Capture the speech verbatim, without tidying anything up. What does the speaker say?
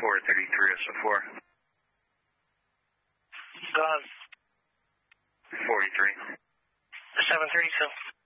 four thirty-three S O four. Gone. forty-three. seven thirty-two.